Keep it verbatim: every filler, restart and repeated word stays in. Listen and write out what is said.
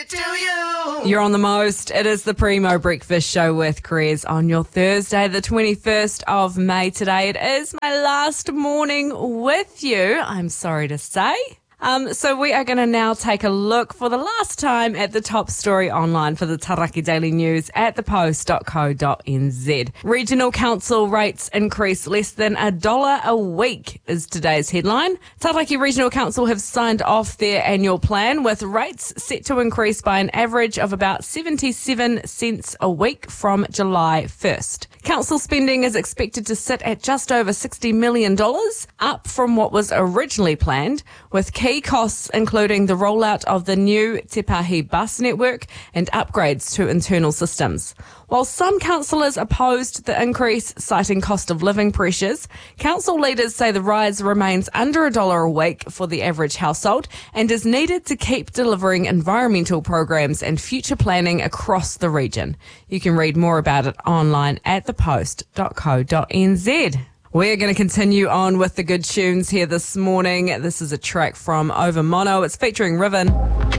it to you. You're on the most. It is the Primo Breakfast Show with Krez on your Thursday, the twenty-first of May today. It is my last morning with you, I'm sorry to say. Um, so we are going to now take a look for the last time at the top story online for the Taraki Daily News at the post dot co dot n z. Regional Council rates increase less than a dollar a week is today's headline. Taraki Regional Council have signed off their annual plan with rates set to increase by an average of about seventy-seven cents a week from July first. Council spending is expected to sit at just over sixty million dollars, up from what was originally planned, with key costs including the rollout of the new Te Pahi bus network and upgrades to internal systems. While some councillors opposed the increase, citing cost of living pressures, council leaders say the rise remains under a dollar a week for the average household and is needed to keep delivering environmental programs and future planning across the region. You can read more about it online at the post dot co dot n z. We're going to continue on with the good tunes here this morning. This is a track from Over Mono. It's featuring Riven.